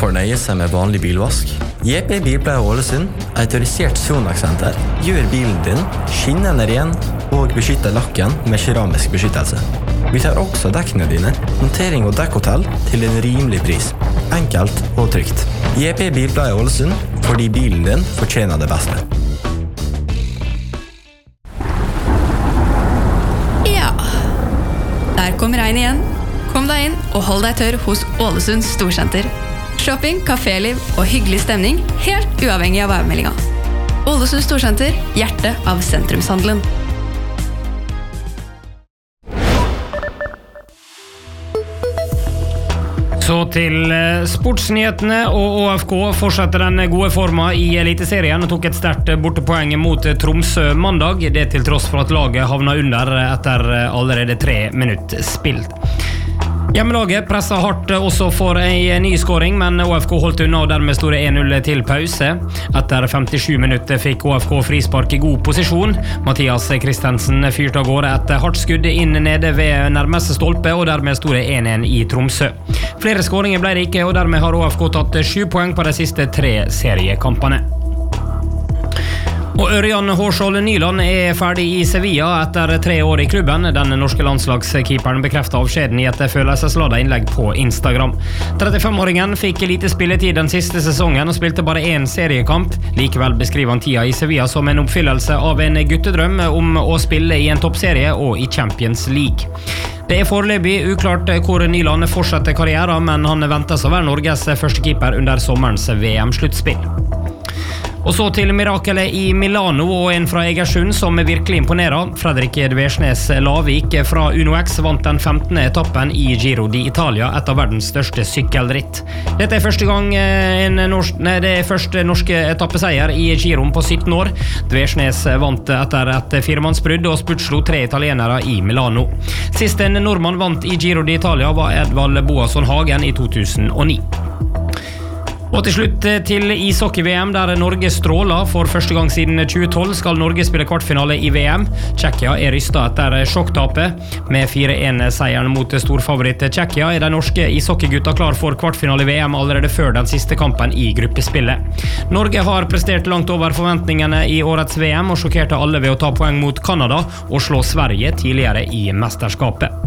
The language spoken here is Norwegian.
fornøye seg med vanlig bilvask? JP Bilpleie Ålesund, autorisert Sonax-senter, gjør bilen din skinnende ren og beskytter lakken med keramisk beskyttelse. Vi tar også dekkene dine, montering og dekkhotell til en rimelig pris. Enkelt og trygt. JP Bilpleie Ålesund, fordi bilen din fortjener det beste. Ja, der kommer regn igjen. Kom deg inn og hold deg tørr hos Ålesund Storsenter. Shopping, kaféliv og hyggelig stemning, helt uavhengig av værmeldinga. Ålesund Storsenter, hjertet av sentrumshandelen. Så til sportsnyhetene, og ÅFK fortsetter den gode forma i Eliteserien og tok et sterkt bortepoeng mot Tromsø mandag, det til tross for at laget havna under etter allerede 3 minutter spilt. Hjemmelaget presset hardt også for en ny skåring, men ÅFK holdt unna og dermed stod det 1-0 til pause. Etter 57 minutter fikk ÅFK frispark i god posisjon. Mathias Kristensen fyrte av gårde et hardt skudd inn nede ved nærmeste stolpe, og dermed stod det 1-1 i Tromsø. Flere skåringer ble det ikke, og dermed har ÅFK tatt 7 poeng på de siste 3 seriekampene. Og Ørjan Hårskjold Nyland ferdig i Sevilla etter 3 år i klubben. Den norske landslagskeeperen bekreftet avskjeden i et følelsesladet innlegg på Instagram. 35-åringen fikk lite spilletid den siste sesongen og spilte bare 1 seriekamp. Likevel beskriver han tida i Sevilla som en oppfyllelse av en guttedrøm om å spille i en toppserie og i Champions League. Det foreløpig uklart hvor Nyland fortsetter karrieren, men han ventes å være Norges første keeper under sommerens VM-sluttspill. Og så til mirakelet i Milano og en fra Egersund som virkelig imponerer. Fredrik Dversnes Lavik fra UnoX vant den 15. etappen i Giro d'Italia, et av verdens største sykkelritt. Dette første norske etappeseier i Giroen på 17 år. Dversnes vant etter et 4-mannsbrudd og spurtslo 3 italienere i Milano. Sist en nordmann vant i Giro d'Italia var Edvald Boasson Hagen i 2009. Og til slutt til ishockey-VM, der Norge stråler. For første gang siden 2012 skal Norge spille kvartfinale i VM. Tsjekkia rystet etter sjokktapet. Med 4-1-seieren mot storfavoritt Tsjekkia de norske ishockeygutta klar for kvartfinale i VM allerede før den siste kampen i gruppespillet. Norge har prestert langt over forventningene i årets VM og sjokkerte alle ved å ta poeng mot Kanada og slå Sverige tidligere i mesterskapet.